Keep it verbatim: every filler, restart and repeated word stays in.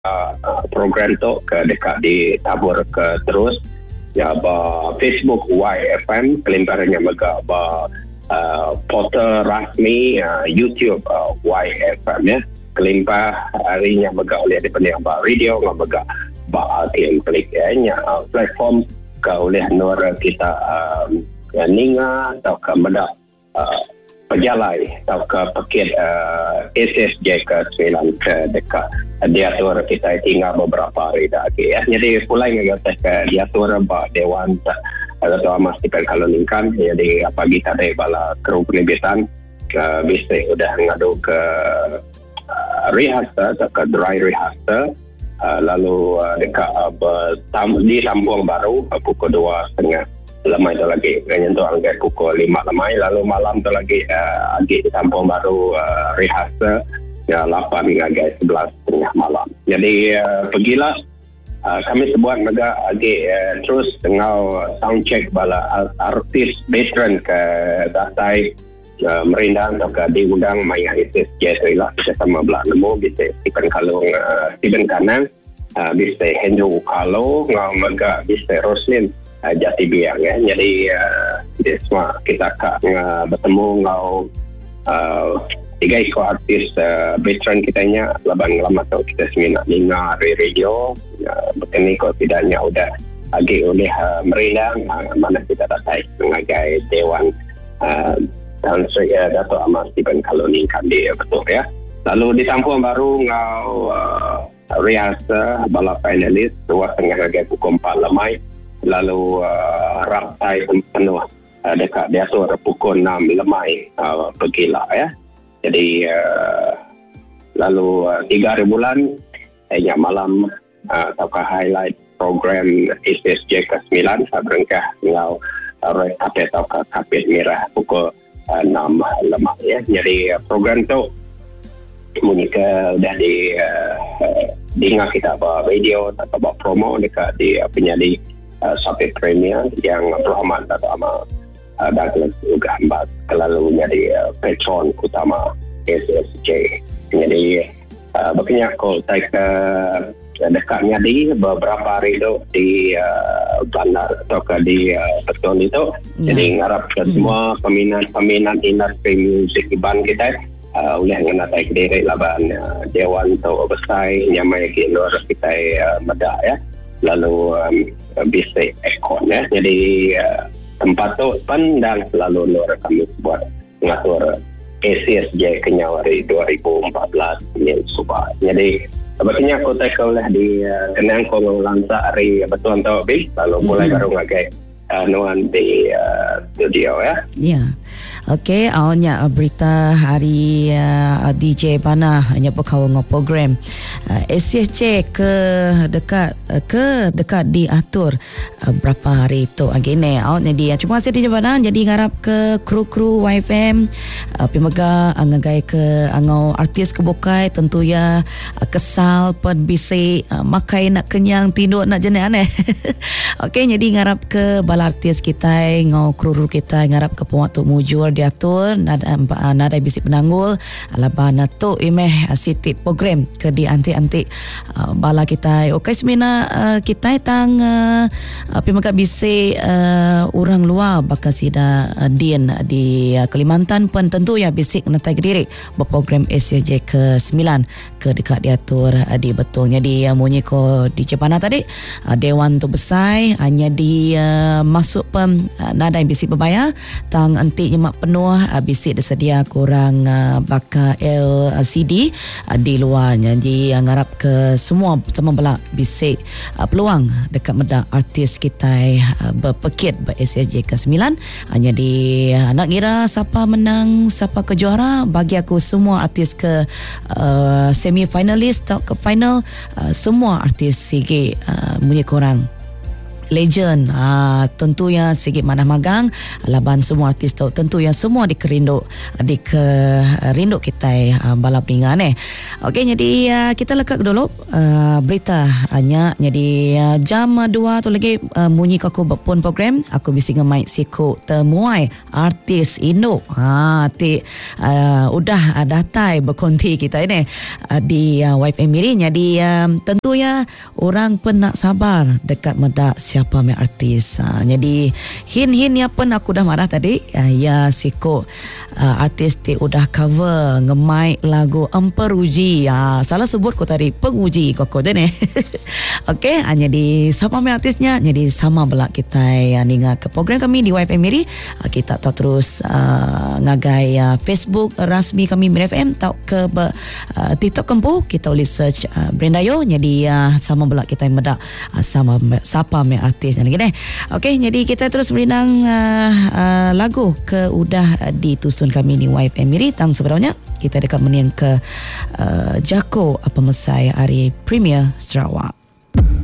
uh, program tu ke dekat di tabur ke terus ya ba Facebook Y F M kelimbarannya mega ba uh, portal rasmi uh, YouTube uh, Y F M ya kelimpah harinya mega oleh daripada ba radio ngah mega ba tim klik ya nya uh, platform ke oleh nur kita um, ya, ninga atau ke meda uh, pejalai atau ke pakit uh, S S J ke sembilan ke dekat diatur kita tinggal beberapa hari lagi ya. Jadi pulai ngagak ke diatur bah Dewan atau Amas Tipen Kaloningkan. Jadi apa kita ada bala kru penerbitan uh, bisa sudah ngadu ke uh, rehearsal atau ke dry rehearsal uh, lalu uh, dekat uh, tam, di Lampung Baru uh, pukul dua setengah lemai tu lagi kayaknya tu angkat pukul lima lemai lalu malam tu lagi uh, agi di Lampung Baru uh, rehearsal ya lapan hingga sebelas setengah malam. Jadi uh, pergilah uh, kami sebuat mega agi uh, terus dengan sound check bala artis veteran ke Datai uh, merindang atau ke diundang main S S J tu lah kita sama belah nemu bisa Stephen Kalung uh, Stephen Kanang uh, bisa Hendro Kalo ngau mega bisa Roslin uh, Jati Biang ya. Jadi uh, semua kita kak uh, bertemu ngau uh, tiga ikut artis uh, veteran kitanya laban lama tu kita semina dengar di radio uh, berkini kok tidaknya udah agi oleh uh, merindang uh, mana kita datai mengagai Dewan uh, dan saya Dato' Ahmad Stephen Kaloningkan dia betul ya. Lalu di Lampung Baru ngau uh, rehearsal bala finalis dua setengah lagi pukul empat lemai lalu uh, raptai penuh uh, dekat diatur pukul enam lemai uh, pergilah ya. Jadi uh, lalu uh, tiga hari bulan hanya malam uh, ataukah highlight program S S J ke sembilan saya berengkah dengan uh, red carpet ataukah carpet merah pukul uh, enam lemah ya. Jadi uh, program tu mungkin dah di uh, uh, dengar kita buat video atau buat promo dekat di uh, penyadi uh, Sapit Premier yang berhormat atau amal Uh, dan juga hamba selalu menjadi uh, patron utama S S J. Jadi uh, begini aku saya ke dekatnya di beberapa hari itu di uh, bandar atau ke di uh, Beton itu. Yeah. Jadi ngarap ke hmm. semua peminat-peminat industri musik band kita uh, oleh mengenai diri laban uh, Dewan atau Besai nyamai ke luar kita uh, medah ya. Lalu um, bisa ekon ya. Jadi uh, tempat tu pandang selalu luar kami buat mengatur S S J Kenyawari dua ribu empat belas ini subah. Jadi sebetulnya aku tak oleh di uh, kenang ko lansa hari betul tau bi lalu mulai baru ngagai uh, nuan di uh, studio ya. Ya. Okey, awalnya uh, berita hari uh, D J Bana hanya berkawal program uh, S S J ke dekat uh, ke dekat diatur uh, berapa hari itu agene awalnya dia. Terima kasih D J Bana jadi ngarap ke kru-kru Y F M uh, pemega ngagai ke angau artis kebukai tentu ya uh, kesal pen bisi uh, makai nak kenyang tidur nak jenis aneh. Okey, jadi ngarap ke bala artis kita ngau kru-kru kita ngarap ke pewaktu mujur diatur nada nada bisik penanggul alabana tu imeh siti program ke di anti-anti uh, bala kita okey semina uh, kita tang uh, pemaka bisik uh, orang luar bakal sida uh, din di uh, Kalimantan pun tentu ya bisik natai diri berprogram S S J ke sembilan ke dekat diatur uh, di betulnya di uh, munyi ko di Jepana tadi uh, Dewan tu besai hanya di uh, masuk pem uh, nada bisik berbayar tang anti nyemak penuh uh, bisik tersedia kurang uh, bakal L C D uh, di luarnya. Jadi uh, ngarap ke semua sama belak bisik uh, peluang dekat medak artis kita uh, berpekit ber S S J ke sembilan. Hanya di uh, nak kira siapa menang siapa ke juara bagi aku semua artis ke uh, semi finalis atau ke final uh, semua artis C G uh, punya korang legend. Ha, tentu yang sikit manah magang laban semua artis tu tentu yang semua dikerinduk dikerinduk kita uh, balap ringan eh. Okey, jadi uh, kita lekak dulu uh, berita hanya jadi uh, jam dua tu lagi uh, munyi aku berpun program aku bisi ngemai siku temuai artis Indo. Ha ti uh, udah uh, datai berkonti kita ini uh, di uh, Y F M Miri. Jadi uh, tentu ya orang pun nak sabar dekat medak siapa mai artis. Uh, jadi hin-hin ya pun aku dah marah tadi uh, ya siku uh, artis ti udah cover ngemai lagu Emperuji. Uh, salah sebut ko tadi penguji koko je ni. Okey, hanya di siapa mai artisnya. Jadi sama belak kita uh, ningat ke program kami di Y F M Miri. Uh, kita tahu terus uh, ngagai uh, Facebook rasmi kami Miri F M tau ke uh, TikTok kempu kita boleh search uh, Brenda Yo. Jadi uh, sama belak kita medak uh, sama siapa mai artis lagi deh. Okey, jadi kita terus berinang uh, uh, lagu ke udah uh, ditusun kami di Y F M Miri tang sebenarnya kita dekat meniang ke uh, Jako apa mesai hari Premier Sarawak.